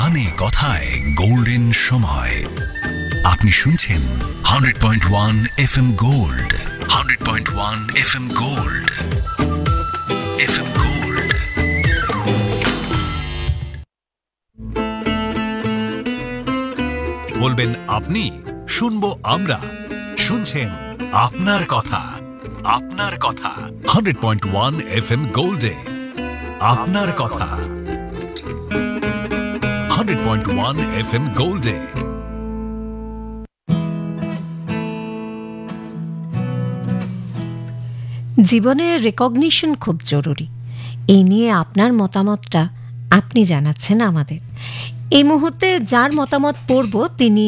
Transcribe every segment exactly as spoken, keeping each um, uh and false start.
গানে কথায় গোল্ডেন সময়। আপনি শুনছেন hundred point one F M gold, hundred point one F M gold, F M gold. বলবেন আপনি, শুনবো আমরা। শুনছেন আপনার কথা, আপনার কথা hundred point one F M গোল্ডে। আপনার কথা hundred point one F M গোল্ডে। জীবনে রেকগনিশন খুব জরুরি, এই নিয়ে আপনার মতামতটা আপনি জানাচ্ছেন আমাদের। এই মুহূর্তে যার মতামত পড়ব তিনি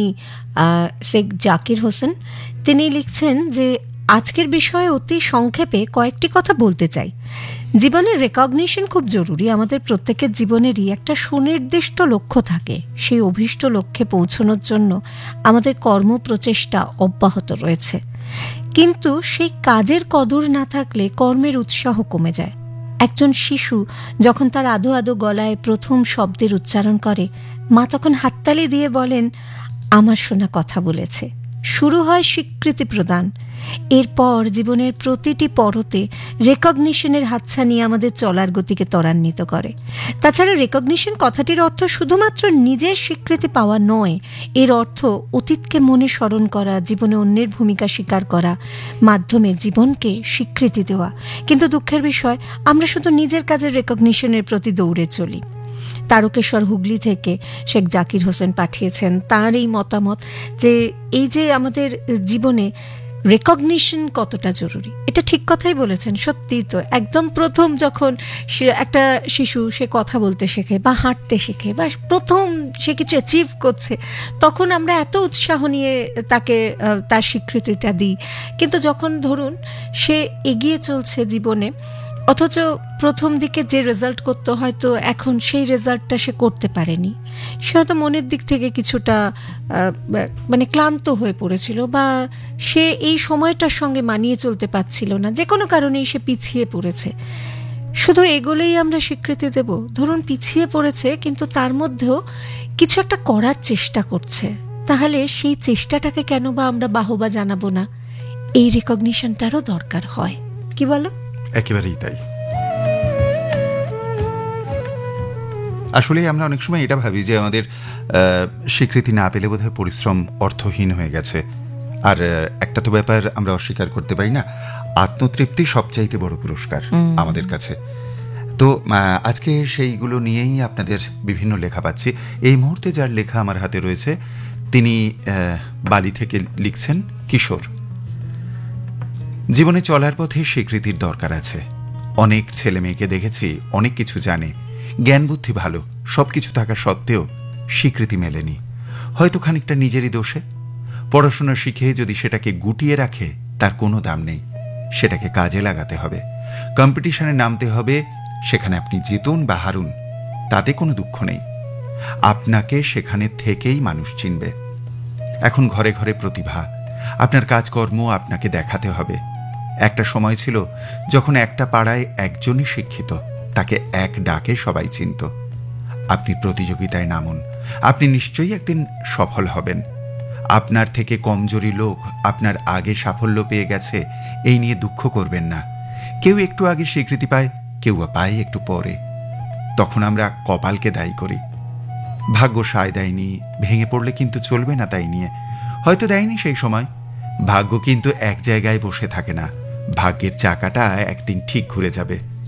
শেখ জাকির হোসেন। তিনি লিখছেন যে আজকের বিষয়ে অতি সংক্ষেপে কয়েকটি কথা বলতে চাই। জীবনের রেকগনিশন খুব জরুরি। আমাদের প্রত্যেকের জীবনেরই একটা সুনির্দিষ্ট লক্ষ্য থাকে। সেই অভীষ্ট লক্ষ্যে পৌঁছানোর জন্য আমাদের কর্ম প্রচেষ্টা অব্যাহত রয়েছে, কিন্তু সেই কাজের কদর না থাকলে কর্মের উৎসাহ কমে যায়। একজন শিশু যখন তার আধো আধো গলায় প্রথম শব্দের উচ্চারণ করে, মা তখন হাততালি দিয়ে বলেন, আমার শোনা কথা বলেছে। শুরু হয় স্বীকৃতি প্রদান। এরপর জীবনের প্রতিটি পরতে রেকগনিশনের হাতছানি আমাদের চলার গতিকে ত্বরান্বিত করে। তাছাড়া রেকগনিশন কথাটির অর্থ শুধুমাত্র নিজের স্বীকৃতি পাওয়া নয়, এর অর্থ অতীতকে মনে স্মরণ করা, জীবনে অন্যের ভূমিকা স্বীকার করা, মাধ্যমে জীবনকে স্বীকৃতি দেওয়া। কিন্তু দুঃখের বিষয়, আমরা শুধু নিজের কাজের রেকগনিশনের প্রতি দৌড়ে চলি। তারকেশ্বর হুগলি থেকে শেখ জাকির হোসেন পাঠিয়েছেন তার এই মতামত যে এই যে আমাদের জীবনে রেকগনিশন কতটা জরুরি। এটা ঠিক কথাই বলেছেন, সত্যিই তো। একদম প্রথম যখন একটা শিশু সে কথা বলতে শেখে বা হাঁটতে শেখে বা প্রথম সে কিছু অ্যাচিভ করছে, তখন আমরা এত উৎসাহ নিয়ে তাকে তার স্বীকৃতিটা দিই। কিন্তু যখন ধরুন সে এগিয়ে চলছে জীবনে, অথচ প্রথম দিকে যে রেজাল্ট করতে হয়তো এখন সেই রেজাল্টটা সে করতে পারেনি, সে হয়তো মনের দিক থেকে কিছুটা মানে ক্লান্ত হয়ে পড়েছিল, বা সে এই সময়টার সঙ্গে মানিয়ে চলতে পারছিল না, যে কোনো কারণেই সে পিছিয়ে পড়েছে। শুধু এগুলোই আমরা স্বীকৃতি দেব? ধরুন পিছিয়ে পড়েছে কিন্তু তার মধ্যেও কিছু একটা করার চেষ্টা করছে, তাহলে সেই চেষ্টাটাকে কেন বা আমরা বাহবা জানাবো না? এই রেকগনিশনটারও দরকার হয়, কি বলো? একেবারেই তাই। আসলে আমরা অনেক সময় এটা ভাবি যে আমাদের স্বীকৃতি না পেলে বোধহয় পরিশ্রম অর্থহীন হয়ে গেছে। আর একটা তো ব্যাপার আমরা অস্বীকার করতে পারি না, আত্মতৃপ্তি সবচাইতে বড় পুরস্কার আমাদের কাছে। তো আজকে সেইগুলো নিয়েই আপনাদের বিভিন্ন লেখা পাচ্ছি। এই মুহূর্তে যার লেখা আমার হাতে রয়েছে তিনি বালি থেকে লিখছেন কিশোর। জীবনে চলার পথে স্বীকৃতির দরকার আছে। অনেক ছেলে মেয়েকে দেখেছি, অনেক কিছু জানে, জ্ঞান বুদ্ধি ভালো, সব কিছু থাকা সত্ত্বেও স্বীকৃতি মেলেনি। হয়তো খানিকটা নিজেরই দোষে। পড়াশোনা শিখে যদি সেটাকে গুটিয়ে রাখে তার কোনো দাম নেই, সেটাকে কাজে লাগাতে হবে। কম্পিটিশনে নামতে হবে, সেখানে আপনি জিতুন বা হারুন তাতে কোনো দুঃখ নেই, আপনাকে সেখানে থেকেই মানুষ চিনবে। এখন ঘরে ঘরে প্রতিভা, আপনার কাজকর্ম আপনাকে দেখাতে হবে। একটা সময় ছিল যখন একটা পাড়ায় একজনই শিক্ষিত, তাকে এক ডাকে সবাই চিনত। আপনি প্রতিযোগিতায় নামুন, আপনি নিশ্চয়ই একদিন সফল হবেন। আপনার থেকে কমজোরি লোক আপনার আগে সাফল্য পেয়ে গেছে, এই নিয়ে দুঃখ করবেন না। কেউ একটু আগে স্বীকৃতি পায়, কেউ পায় একটু পরে। তখন আমরা কপালকে দায়ী করি। ভাগ্য সায় দেয়নি, ভেঙে পড়লে কিন্তু চলবে না তাই নিয়ে। হয়তো দেয়নি সেই সময়, ভাগ্য কিন্তু এক জায়গায় বসে থাকে না, ভাগ্যের চাকাটা একদিন ঠিক ঘুরে যাবে।